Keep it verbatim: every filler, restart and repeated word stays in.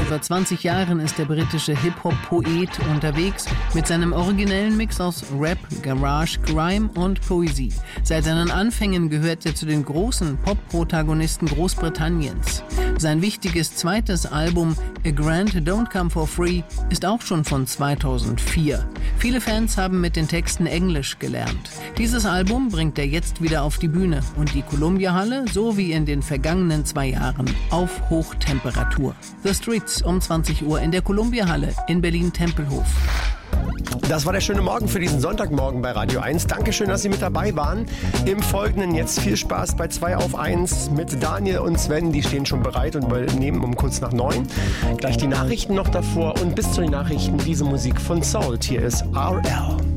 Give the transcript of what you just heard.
über zwanzig Jahren ist der britische Hip-Hop-Poet unterwegs mit seinem originellen Mix aus Rap, Garage, Grime und Poesie. Seit seinen Anfängen gehört er zu den großen Pop-Protagonisten Großbritanniens. Sein wichtiges zweites Album A Grant Don't Come For Free ist auch schon von zweitausendvier. Viele Fans haben mit den Texten Englisch gelernt. Dieses Album bringt er jetzt wieder auf die Bühne und die Columbia-Halle, so wie in den vergangenen zwei Jahren, auf Hochtemperatur. The Streets um zwanzig Uhr in der Columbia-Halle in Berlin-Tempelhof. Das war der schöne Morgen für diesen Sonntagmorgen bei Radio eins. Dankeschön, dass Sie mit dabei waren. Im Folgenden jetzt viel Spaß bei zwei auf eins mit Daniel und Sven. Die stehen schon bereit und nehmen um kurz nach neun. Gleich die Nachrichten noch davor und bis zu den Nachrichten diese Musik von Salt. Hier ist R L.